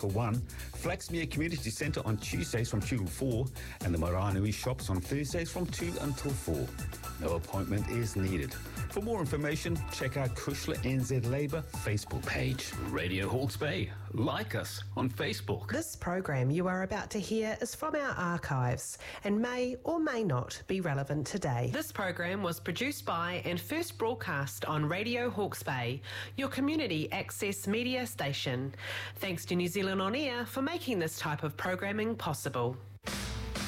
till 1, Flaxmere Community Centre on Tuesdays from 2 till 4, and the Moranui Shops on Thursdays from 2 until 4. No appointment is needed. For more information, check out Kushla NZ Labour Facebook page. Radio Hawke's Bay. Like us on Facebook. This program you are about to hear is from our archives and may or may not be relevant today. This program was produced by and first broadcast on Radio Hawke's Bay, your community access media station. Thanks to New Zealand On Air for making this type of programming possible.